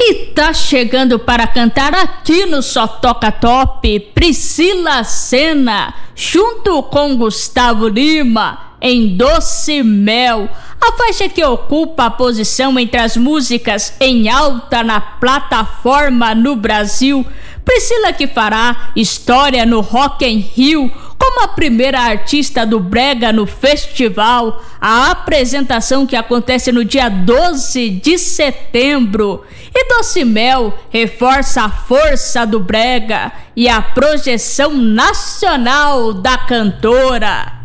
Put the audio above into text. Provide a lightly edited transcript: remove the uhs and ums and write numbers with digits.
E tá chegando para cantar aqui no Só Toca Top, Priscila Senna, junto com Gustavo Lima, em Doce Mel, a faixa que ocupa a posição entre as músicas em alta na plataforma no Brasil. Priscila, que fará história no Rock in Rio como a primeira artista do brega no festival, a apresentação que acontece no dia 12 de setembro. E Doce Mel reforça a força do brega e a projeção nacional da cantora.